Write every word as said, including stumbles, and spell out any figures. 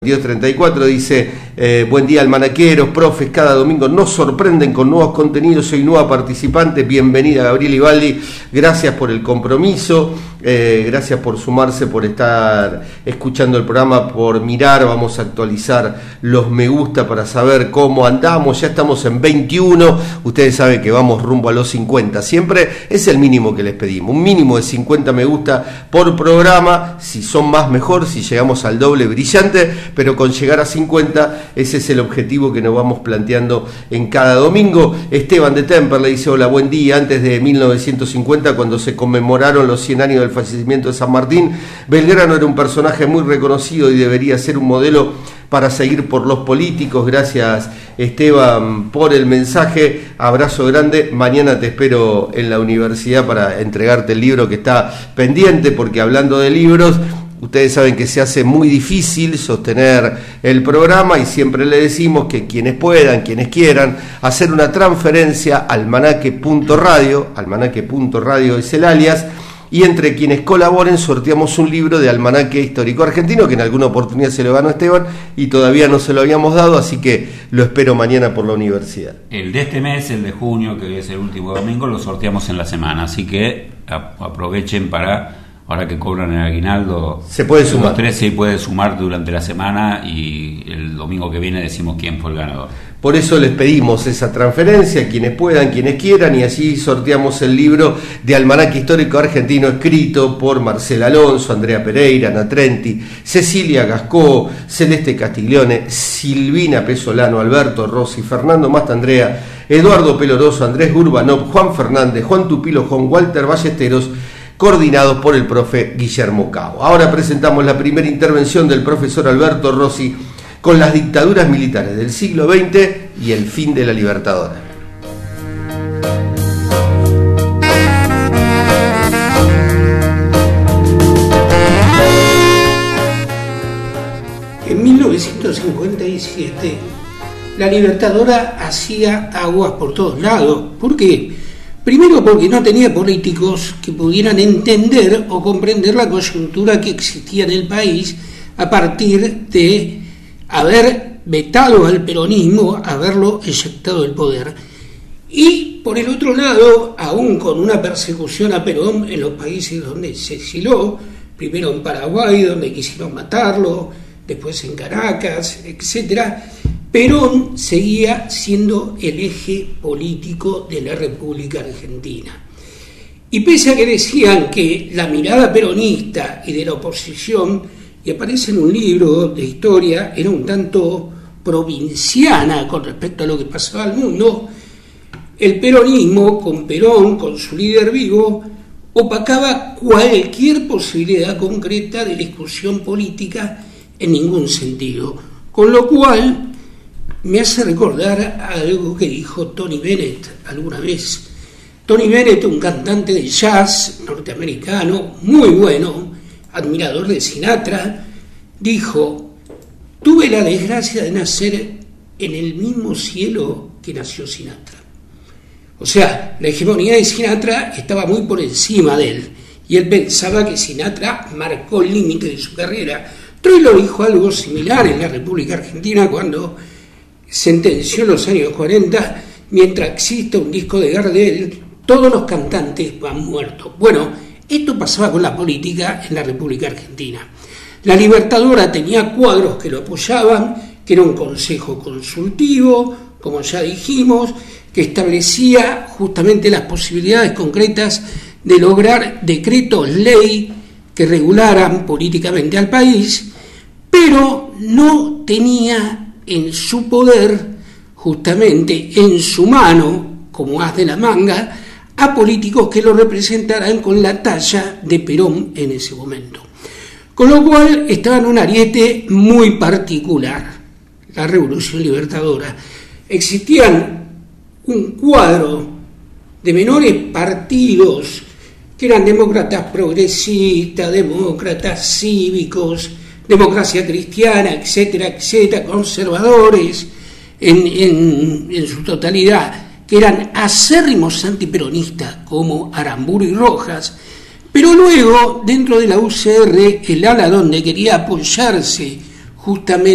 Dios treinta y cuatro dice, eh, buen día almanaqueros, profes, cada domingo nos sorprenden con nuevos contenidos, soy nueva participante, bienvenida Gabriela Ibaldi, gracias por el compromiso, eh, gracias por sumarse, por estar escuchando el programa, por mirar, vamos a actualizar los me gusta para saber cómo andamos, ya estamos en veintiuno, ustedes saben que vamos rumbo a los cincuenta, siempre es el mínimo que les pedimos, un mínimo de cincuenta me gusta por programa, si son más mejor, si llegamos al doble brillante, pero con llegar a cincuenta, ese es el objetivo que nos vamos planteando en cada domingo. Esteban de Temper le dice, hola, buen día, antes de mil novecientos cincuenta, cuando se conmemoraron los cien años del fallecimiento de San Martín, Belgrano era un personaje muy reconocido y debería ser un modelo para seguir por los políticos. Gracias, Esteban, por el mensaje, abrazo grande, mañana te espero en la universidad para entregarte el libro que está pendiente, porque hablando de libros, ustedes saben que se hace muy difícil sostener el programa y siempre le decimos que quienes puedan, quienes quieran, hacer una transferencia a almanaque punto radio, almanaque punto radio es el alias, y entre quienes colaboren sorteamos un libro de Almanaque Histórico Argentino, que en alguna oportunidad se lo ganó Esteban y todavía no se lo habíamos dado, así que lo espero mañana por la universidad. El de este mes, el de junio, que es el último domingo, lo sorteamos en la semana, así que aprovechen para... Ahora que cobran el aguinaldo, se puede sumar. Los tres se puede sumar durante la semana y el domingo que viene decimos quién fue el ganador. Por eso les pedimos esa transferencia, quienes puedan, quienes quieran, y así sorteamos el libro de Almanaque Histórico Argentino, escrito por Marcela Alonso, Andrea Pereira, Ana Trenti, Cecilia Gascó, Celeste Castiglione, Silvina Pesolano, Alberto Rossi, Fernando Mastandrea, Eduardo Peloroso, Andrés Gurbanov, Juan Fernández, Juan Tupilo, Juan Walter Ballesteros, coordinados por el profe Guillermo Cabo. Ahora presentamos la primera intervención del profesor Alberto Rossi con las dictaduras militares del siglo veinte y el fin de la Libertadora. En mil novecientos cincuenta y siete, la Libertadora hacía aguas por todos lados. ¿Por qué? Primero porque no tenía políticos que pudieran entender o comprender la coyuntura que existía en el país a partir de haber vetado al peronismo, haberlo eyectado del poder. Y por el otro lado, aún con una persecución a Perón en los países donde se exiló, primero en Paraguay, donde quisieron matarlo, después en Caracas, etcétera, Perón seguía siendo el eje político de la República Argentina. Y pese a que decían que la mirada peronista y de la oposición, y aparece en un libro de historia, era un tanto provinciana con respecto a lo que pasaba al mundo, el peronismo, con Perón, con su líder vivo, opacaba cualquier posibilidad concreta de discusión política en ningún sentido. Con lo cual me hace recordar algo que dijo Tony Bennett alguna vez. Tony Bennett, un cantante de jazz norteamericano muy bueno, admirador de Sinatra, dijo: tuve la desgracia de nacer en el mismo cielo que nació Sinatra. O sea, la hegemonía de Sinatra estaba muy por encima de él, y él pensaba que Sinatra marcó el límite de su carrera. Troilo dijo algo similar en la República Argentina cuando sentenció en los años cuarenta: mientras exista un disco de Gardel, todos los cantantes van muertos. Bueno, esto pasaba con la política en la República Argentina. La Libertadora tenía cuadros que lo apoyaban, que era un consejo consultivo, como ya dijimos, que establecía justamente las posibilidades concretas de lograr decretos ley que regularan políticamente al país, pero no tenía en su poder, justamente en su mano, como as de la manga, a políticos que lo representaran con la talla de Perón en ese momento. Con lo cual estaba en un ariete muy particular, la Revolución Libertadora. Existían un cuadro de menores partidos que eran demócratas progresistas, demócratas cívicos, democracia cristiana, etcétera, etcétera, conservadores en, en, en su totalidad, que eran acérrimos antiperonistas como Aramburu y Rojas, pero luego dentro de la U C R, el ala donde quería apoyarse justamente